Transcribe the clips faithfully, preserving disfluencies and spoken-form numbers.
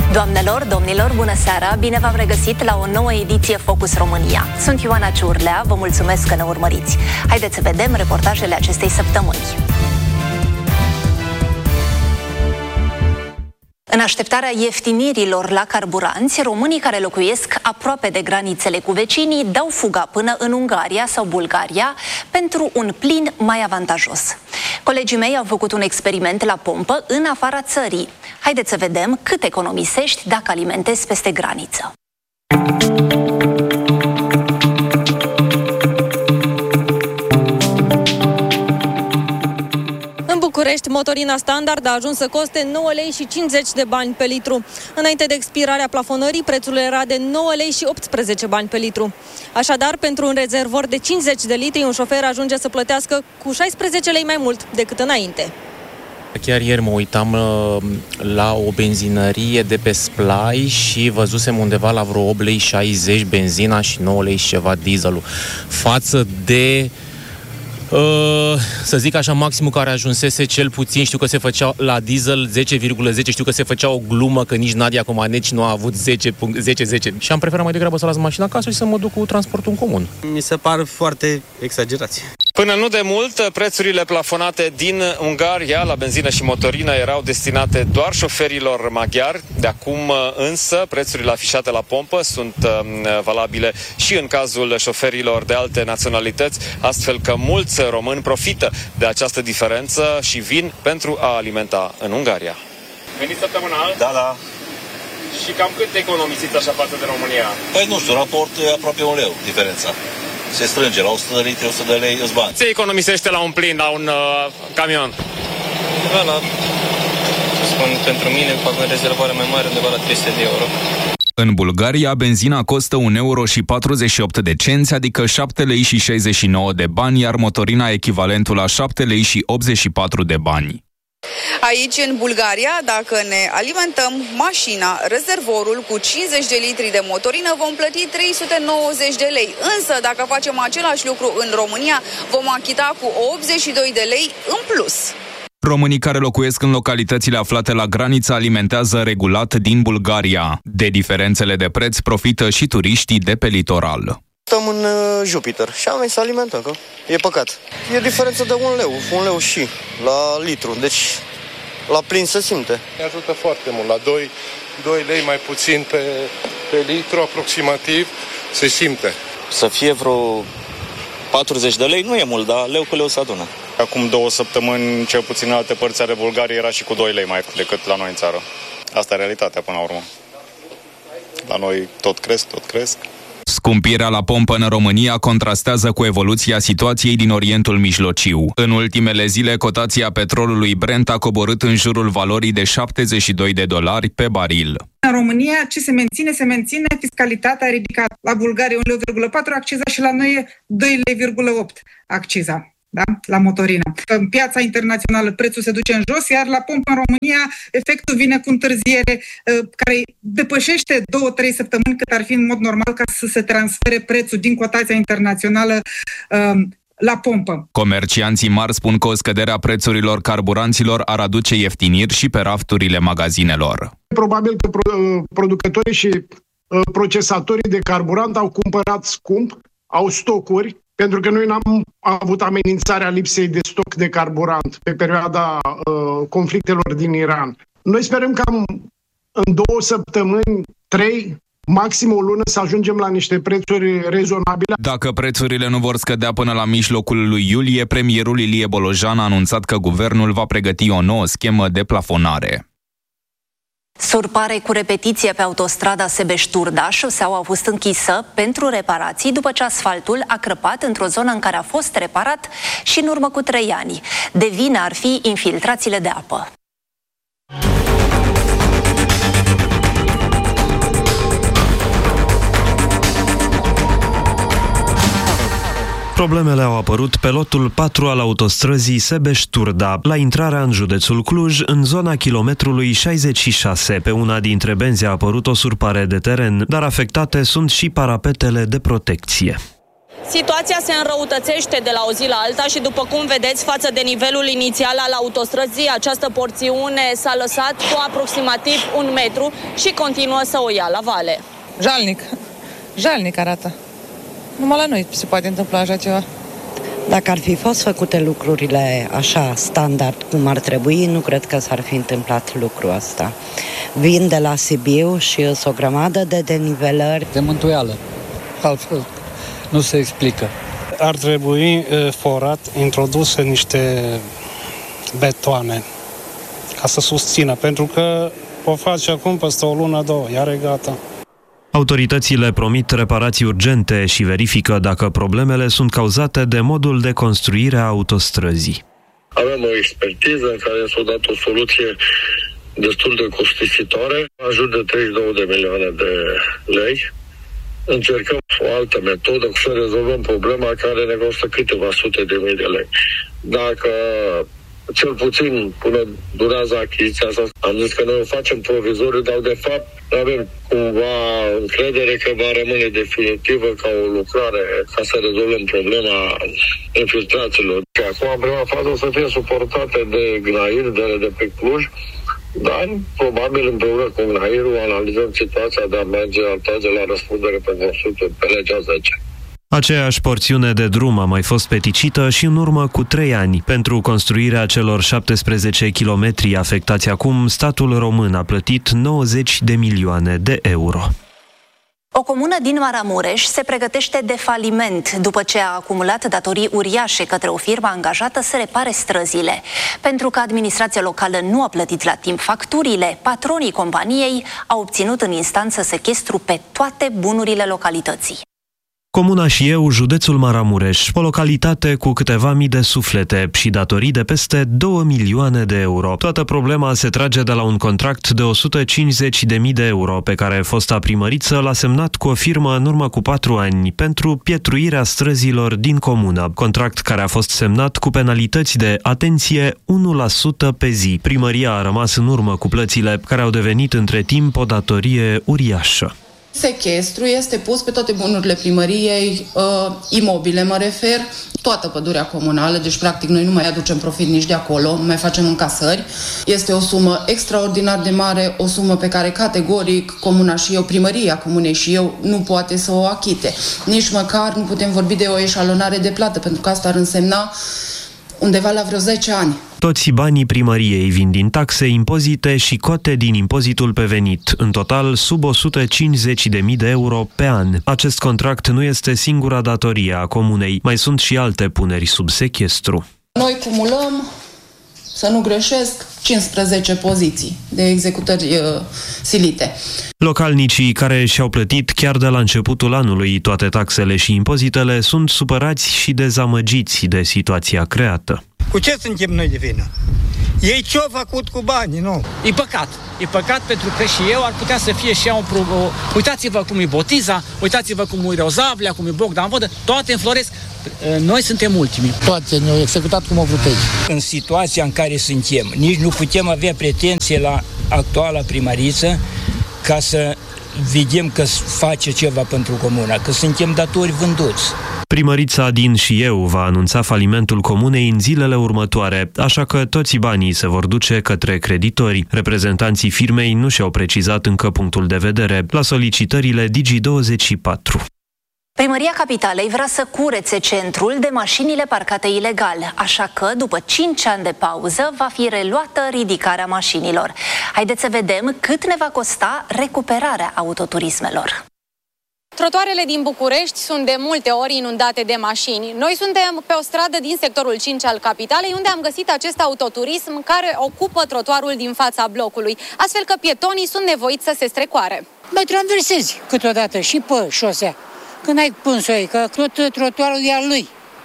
Doamnelor, domnilor, bună seara! Bine v-am regăsit la o nouă ediție Focus România. Sunt Ioana Ciurlea, vă mulțumesc că ne urmăriți. Haideți să vedem reportajele acestei săptămâni. În așteptarea ieftinirilor la carburanți, românii care locuiesc aproape de granițele cu vecinii dau fuga până în Ungaria sau Bulgaria pentru un plin mai avantajos. Colegii mei au făcut un experiment la pompă în afara țării. Haideți să vedem cât economisești dacă alimentezi peste graniță. București, motorina standard a ajuns să coste nouă lei și cincizeci de bani pe litru. Înainte de expirarea plafonării, prețul era de nouă lei și optsprezece bani pe litru. Așadar, pentru un rezervor de cincizeci de litri, un șofer ajunge să plătească cu șaisprezece lei mai mult decât înainte. Chiar ieri mă uitam la o benzinărie de pe Splai și văzusem undeva la vreo opt lei șaizeci benzina și nouă lei și ceva dieselul. Față de... Uh, să zic așa, maximul care ajunsese cel puțin, știu că se făcea la diesel zece virgulă zece, știu că se făcea o glumă că nici Nadia Comaneci nu a avut zece zece și am preferat mai degrabă să las mașina acasă și să mă duc cu transportul în comun. Mi se par foarte exagerați. Până nu de mult, prețurile plafonate din Ungaria la benzină și motorină erau destinate doar șoferilor maghiari. De acum însă, prețurile afișate la pompă sunt valabile și în cazul șoferilor de alte naționalități, astfel că mulți români profită de această diferență și vin pentru a alimenta în Ungaria. Veniți săptămânal? Da, da. Și cam cât economisiți așa față de România? Păi nu știu, raport e aproape un leu diferența. Se strânge la o sută de litri, o sută de lei, îți bani. Ce economisește la un plin, la un uh, camion? Da, la, ce spun, pentru mine fac o rezervare mai mare, undeva la trei sute de euro. În Bulgaria, benzina costă un euro și patruzeci și opt de cenți, adică șapte lei și șaizeci și nouă de bani, iar motorina echivalentul la șapte lei și optzeci și patru de bani. Aici, în Bulgaria, dacă ne alimentăm mașina, rezervorul cu cincizeci de litri de motorină, vom plăti trei sute nouăzeci de lei. Însă, dacă facem același lucru în România, vom achita cu optzeci și doi de lei în plus. Românii care locuiesc în localitățile aflate la graniță alimentează regulat din Bulgaria. De diferențele de preț profită și turiștii de pe litoral. Stăm în uh, Jupiter și am venit să alimentăm, că e păcat. E diferență de un leu, un leu și la litru, deci la plin se simte. Ne ajută foarte mult, la doi lei mai puțin pe, pe litru aproximativ, se simte. Să fie vreo patruzeci de lei nu e mult, dar leu cu leu se adună. Acum două săptămâni, cel puțin în alte părți ale Bulgariei, era și cu doi lei mai decât la noi în țară. Asta e realitatea până la urmă. La noi tot cresc, tot cresc. Scumpirea la pompă în România contrastează cu evoluția situației din Orientul Mijlociu. În ultimele zile, cotația petrolului Brent a coborât în jurul valorii de șaptezeci și doi de dolari pe baril. În România, ce se menține? Se menține fiscalitatea ridicată. La Bulgaria un leu virgulă patru acciza și la noi e doi virgulă opt acciza. Da? La motorină. În piața internațională prețul se duce în jos, iar la pompă în România efectul vine cu întârziere care depășește două-trei săptămâni cât ar fi în mod normal ca să se transfere prețul din cotația internațională la pompă. Comercianții mari spun că o scădere a prețurilor carburanților ar aduce ieftiniri și pe rafturile magazinelor. Probabil că producătorii și procesatorii de carburant au cumpărat scump, au stocuri, pentru că noi n-am avut amenințarea lipsei de stoc de carburant pe perioada uh, conflictelor din Iran. Noi sperăm că în două săptămâni, trei, maxim o lună, să ajungem la niște prețuri rezonabile. Dacă prețurile nu vor scădea până la mijlocul lui iulie, premierul Ilie Bolojan a anunțat că guvernul va pregăti o nouă schemă de plafonare. Surpare cu repetiție pe autostrada Sebeș-Turda, șoseaua a fost închisă pentru reparații după ce asfaltul a crăpat într-o zonă în care a fost reparat și în urmă cu trei ani. De vină ar fi infiltrațiile de apă. Problemele au apărut pe lotul patru al autostrăzii Sebeș-Turda, la intrarea în județul Cluj, în zona kilometrului șaizeci și șase. Pe una dintre benzi a apărut o surpare de teren, dar afectate sunt și parapetele de protecție. Situația se înrăutățește de la o zi la alta și, după cum vedeți, față de nivelul inițial al autostrăzii, această porțiune s-a lăsat cu aproximativ un metru și continuă să o ia la vale. Jalnic. Jalnic arată. Numai la noi se poate întâmpla așa ceva. Dacă ar fi fost făcute lucrurile așa, standard, cum ar trebui, nu cred că s-ar fi întâmplat lucrul ăsta. Vin de la Sibiu și sunt o grămadă de denivelări. De mântuială. Altfel nu se explică. Ar trebui forat, introduse niște betoane ca să susțină, pentru că o face acum peste o lună, două, iar e gata. Autoritățile promit reparații urgente și verifică dacă problemele sunt cauzate de modul de construire a autostrăzii. Avem o expertiză în care s-a dat o soluție destul de costisitoare, în jur de treizeci și două de milioane de lei. Încercăm o altă metodă cu să rezolvăm problema care ne costă câteva sute de mii de lei. Dacă cel puțin până durează achiziția asta, am zis că noi o facem provizoriu, dar de fapt avem cumva încredere că va rămâne definitivă ca o lucrare ca să rezolvăm problema infiltrațiilor. Și acum, în prima fază, o să fie suportate de Gnair, de, de pe Cluj, dar probabil împreună cu Gnairul analizăm situația de a merge, a trage la răspundere pe constructori pe legea zece. Aceeași porțiune de drum a mai fost peticită și în urmă cu trei ani. Pentru construirea celor șaptesprezece kilometri afectați acum, statul român a plătit nouăzeci de milioane de euro. O comună din Maramureș se pregătește de faliment după ce a acumulat datorii uriașe către o firmă angajată să repare străzile. Pentru că administrația locală nu a plătit la timp facturile, patronii companiei au obținut în instanță sechestru pe toate bunurile localității. Comuna Șieu, județul Maramureș, o localitate cu câteva mii de suflete și datorii de peste două milioane de euro. Toată problema se trage de la un contract de o sută cincizeci de mii de euro pe care fosta primăriță l-a semnat cu o firmă în urmă cu patru ani pentru pietruirea străzilor din comună. Contract care a fost semnat cu penalități de, atenție, unu la sută pe zi. Primăria a rămas în urmă cu plățile, care au devenit între timp o datorie uriașă. Sechestru este pus pe toate bunurile primăriei, uh, imobile mă refer, toată pădurea comunală, deci practic noi nu mai aducem profit nici de acolo, nu mai facem încasări. Este o sumă extraordinar de mare, o sumă pe care categoric Comuna Șieu, primăria Comunei Șieu nu poate să o achite. Nici măcar nu putem vorbi de o eșalonare de plată, pentru că asta ar însemna undeva la vreo zece ani. Toți banii primăriei vin din taxe, impozite și cote din impozitul pe venit, în total sub o sută cincizeci de mii de euro pe an. Acest contract nu este singura datorie a comunei, mai sunt și alte puneri sub sechestru. Noi cumulăm, să nu greșesc, cincisprezece poziții de executări uh, silite. Localnicii care și-au plătit chiar de la începutul anului toate taxele și impozitele sunt supărați și dezamăgiți de situația creată. Cu ce suntem noi de vină? Ei ce-au făcut cu banii, nu? E păcat. E păcat pentru că și eu ar putea să fie și ea un... Pro... Uitați-vă cum e Botiza, uitați-vă cum e Rozavlea, cum e Bogdan Vodă, toate înfloresc. Noi suntem ultimii. Toate ne-au executat cum au vrut ei. În situația în care suntem, nici nu putem avea pretenție la actuala primăriță ca să vedem că face ceva pentru comuna, că suntem datori vânduți. Primărița din Șieu va anunța falimentul comunei în zilele următoare, așa că toți banii se vor duce către creditori. Reprezentanții firmei nu și-au precizat încă punctul de vedere la solicitările Digi douăzeci și patru. Primăria Capitalei vrea să curețe centrul de mașinile parcate ilegal, așa că, după cinci ani de pauză, va fi reluată ridicarea mașinilor. Haideți să vedem cât ne va costa recuperarea autoturismelor. Trotuarele din București sunt de multe ori inundate de mașini. Noi suntem pe o stradă din sectorul cinci al Capitalei, unde am găsit acest autoturism care ocupă trotuarul din fața blocului, astfel că pietonii sunt nevoiți să se strecoare. Mai traversezi câteodată și pe șosea. Când ai pânsul că tot trotuarul e al lui.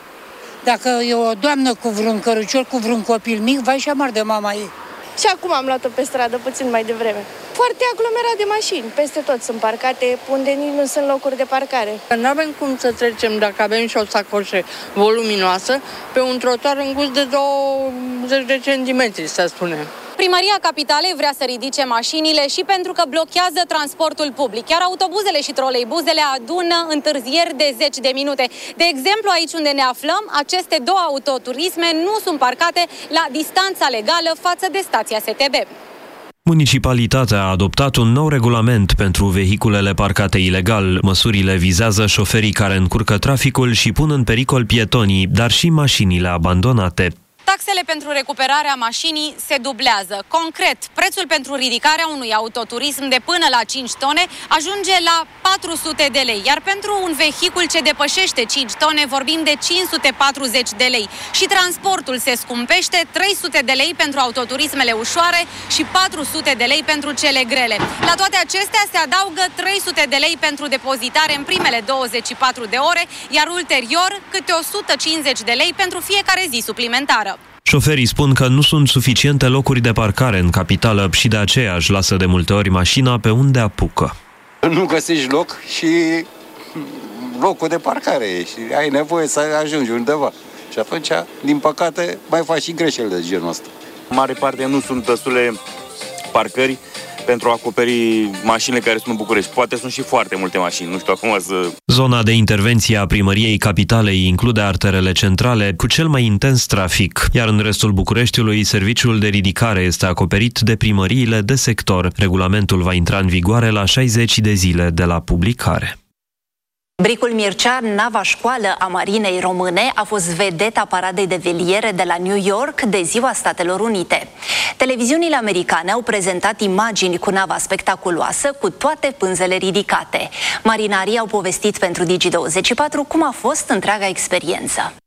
Dacă e o doamnă cu vreun cărucior, cu vreun copil mic, vai și amar de mama ei. Și acum am luat-o pe stradă, puțin mai devreme. Foarte aglomerat de mașini, peste tot sunt parcate, unde nici nu sunt locuri de parcare. Nu avem cum să trecem, dacă avem și o sacoșă voluminoasă, pe un trotuar îngust de douăzeci de centimetri, să spunem. Primăria Capitalei vrea să ridice mașinile și pentru că blochează transportul public. Iar autobuzele și troleibuzele adună întârzieri de zeci de minute. De exemplu, aici unde ne aflăm, aceste două autoturisme nu sunt parcate la distanța legală față de stația S T B. Municipalitatea a adoptat un nou regulament pentru vehiculele parcate ilegal. Măsurile vizează șoferii care încurcă traficul și pun în pericol pietonii, dar și mașinile abandonate. Taxele pentru recuperarea mașinii se dublează. Concret, prețul pentru ridicarea unui autoturism de până la cinci tone ajunge la patru sute de lei, iar pentru un vehicul ce depășește cinci tone vorbim de cinci sute patruzeci de lei. Și transportul se scumpește, trei sute de lei pentru autoturismele ușoare și patru sute de lei pentru cele grele. La toate acestea se adaugă trei sute de lei pentru depozitare în primele douăzeci și patru de ore, iar ulterior câte o sută cincizeci de lei pentru fiecare zi suplimentară. Șoferii spun că nu sunt suficiente locuri de parcare în capitală și de aceea își lasă de multe ori mașina pe unde apucă. Nu găsești loc și locul de parcare și ai nevoie să ajungi undeva. Și atunci, din păcate, mai faci și greșeli de genul ăsta. În mare parte nu sunt destule parcări pentru a acoperi mașinile care sunt în București. Poate sunt și foarte multe mașini, nu știu acum să... Zona de intervenție a Primăriei Capitalei include arterele centrale cu cel mai intens trafic, iar în restul Bucureștiului serviciul de ridicare este acoperit de primăriile de sector. Regulamentul va intra în vigoare la șaizeci de zile de la publicare. Bricul Mircea, nava școală a Marinei Române, a fost vedeta paradei de veliere de la New York de Ziua Statelor Unite. Televiziunile americane au prezentat imagini cu nava spectaculoasă, cu toate pânzele ridicate. Marinarii au povestit pentru Digi douăzeci și patru cum a fost întreaga experiență.